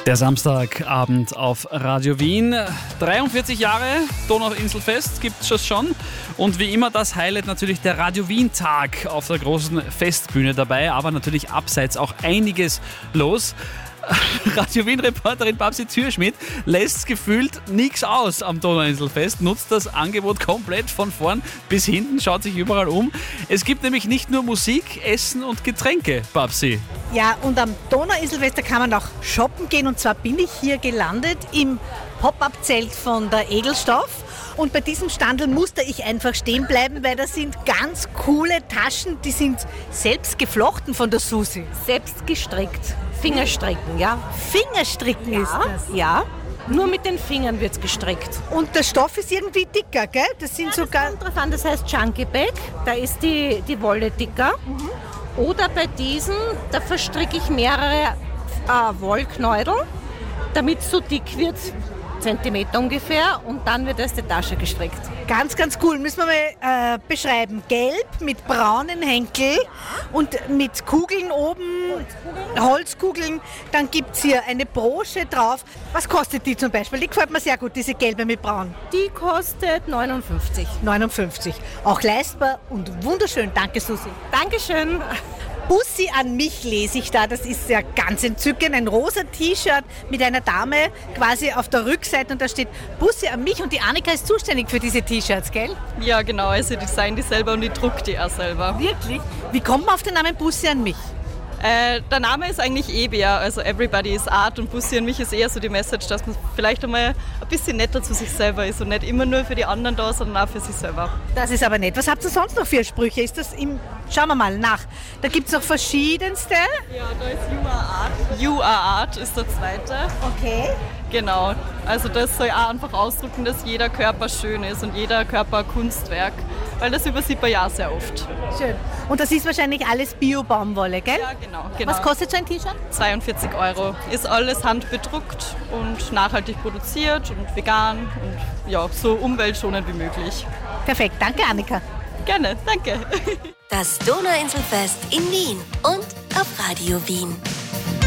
Der Samstagabend auf Radio Wien. 43 Jahre Donauinselfest gibt es schon. Und wie immer das Highlight natürlich der Radio Wien Tag auf der großen Festbühne dabei. Aber natürlich abseits auch einiges los. Radio Wien-Reporterin Babsi Thürschmidt lässt gefühlt nichts aus am Donauinselfest, nutzt das Angebot komplett von vorn bis hinten, schaut sich überall um. Es gibt nämlich nicht nur Musik, Essen und Getränke, Babsi. Ja, und am Donauinselfest, da kann man auch shoppen gehen. Und zwar bin ich hier gelandet im Pop-Up-Zelt von der Edelstoff. Und bei diesem Standel musste ich einfach stehen bleiben, weil das sind ganz coole Taschen, die sind selbst geflochten von der Susi. Selbst gestrickt. Fingerstricken, ja. Fingerstricken ist das? Ja. Nur mit den Fingern wird es gestrickt. Und der Stoff ist irgendwie dicker, gell? Das sind sogar... kommt drauf an, das heißt Chunky Bag, da ist die Wolle dicker. Oder bei diesen, da verstricke ich mehrere Wollknäudel, damit es so dick wird, Zentimeter ungefähr, und dann wird erst die Tasche gestrickt. Ganz, ganz cool. Müssen wir mal beschreiben. Gelb mit braunen Henkel und mit Kugeln oben, Holzkugeln. Dann gibt es hier eine Brosche drauf. Was kostet die zum Beispiel? Die gefällt mir sehr gut, diese gelbe mit braun. Die kostet 59. 59. Auch leistbar und wunderschön. Danke, Susi. Dankeschön. Bussi an mich lese ich da, das ist ja ganz entzückend, ein rosa T-Shirt mit einer Dame quasi auf der Rückseite und da steht Bussi an mich und die Annika ist zuständig für diese T-Shirts, gell? Ja, genau, also ich design die selber und ich druck die auch selber. Wirklich? Wie kommt man auf den Namen Bussi an mich? Der Name ist eigentlich EBIA, also Everybody is Art, und Bussi an mich ist eher so die Message, dass man vielleicht einmal ein bisschen netter zu sich selber ist und nicht immer nur für die anderen da, sondern auch für sich selber. Das ist aber nett. Was habt ihr sonst noch für Sprüche? Schauen wir mal nach. Da gibt es noch verschiedenste. Ja, da ist You Are Art. You Are Art ist der zweite. Okay. Genau, also das soll auch einfach ausdrücken, dass jeder Körper schön ist und jeder Körper ein Kunstwerk, weil das übersieht man ja sehr oft. Schön. Und das ist wahrscheinlich alles Bio-Baumwolle, gell? Ja, genau. Was kostet so ein T-Shirt? 42 €. Ist alles handbedruckt und nachhaltig produziert und vegan und ja, so umweltschonend wie möglich. Perfekt, danke Annika. Gerne, danke. Das Donauinselfest in Wien und auf Radio Wien.